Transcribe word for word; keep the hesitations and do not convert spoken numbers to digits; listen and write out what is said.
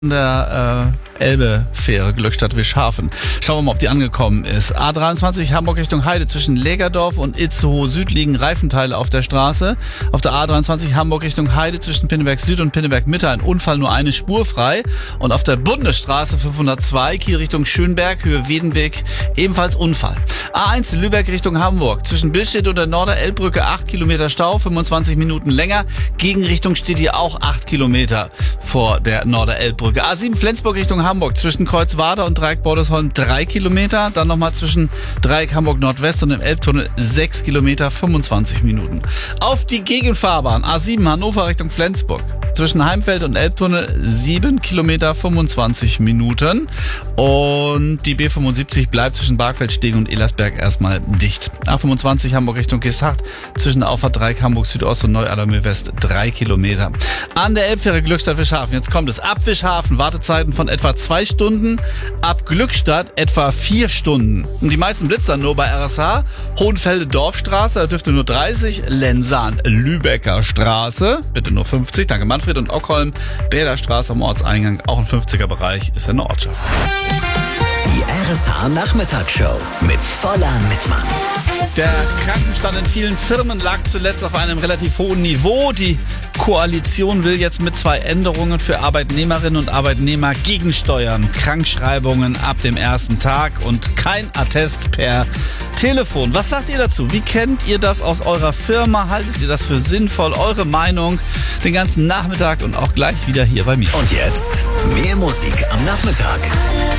der äh, Elbe-Fähre Glückstadt-Wischhafen. Schauen wir mal, ob die angekommen ist. A dreiundzwanzig Hamburg Richtung Heide. Zwischen Lägerdorf und Itzehoe Süd liegen Reifenteile auf der Straße. Auf der A dreiundzwanzig Hamburg Richtung Heide zwischen Pinneberg Süd und Pinneberg Mitte ein Unfall, nur eine Spur frei. Und auf der Bundesstraße fünfhundertzwei Kiel Richtung Schönberg, Höhe Wedenweg, ebenfalls Unfall. A eins Lübeck Richtung Hamburg. Zwischen Billstedt und der Norder-Elbbrücke acht Kilometer Stau, fünfundzwanzig Minuten länger. Gegenrichtung steht hier auch acht Kilometer vor der Norder-Elbbrücke. A sieben Flensburg Richtung Hamburg. Zwischen Kreuzwerder und Dreieck Bordesholm drei Kilometer. Dann nochmal zwischen Dreieck Hamburg Nordwest und dem Elbtunnel sechs Kilometer, fünfundzwanzig Minuten. Auf die Gegenfahrbahn. A sieben Hannover Richtung Flensburg. Zwischen Heimfeld und Elbtunnel sieben Kilometer, fünfundzwanzig Minuten. Und die B fünfundsiebzig bleibt zwischen Barkfeldstegen und Elersberg erstmal dicht. A fünfundzwanzig Hamburg Richtung Geesthacht. Zwischen der Auffahrt Dreieck Hamburg Südost und Neu-Allermöh West drei Kilometer. An der Elbfähre Glückstadt-Wischhafen. Jetzt kommt es. Ab Wischhafen Wartezeiten von etwa zwei Stunden. Ab Glückstadt etwa vier Stunden. Und die meisten Blitzer nur bei R S H. Hohenfelde Dorfstraße, da dürfte nur dreißig. Lensahn Lübecker Straße, bitte nur fünfzig. Danke Manfred. Und Ockholm Bäderstraße am Ortseingang, auch ein fünfziger Bereich, ist eine Ortschaft. Die R S H Nachmittagsshow mit Voller Mittmann. Der Krankenstand in vielen Firmen lag zuletzt auf einem relativ hohen Niveau. Die Koalition will jetzt mit zwei Änderungen für Arbeitnehmerinnen und Arbeitnehmer gegensteuern. Krankschreibungen ab dem ersten Tag und kein Attest per Telefon. Was sagt ihr dazu? Wie kennt ihr das aus eurer Firma? Haltet ihr das für sinnvoll? Eure Meinung den ganzen Nachmittag und auch gleich wieder hier bei mir. Und jetzt mehr Musik am Nachmittag.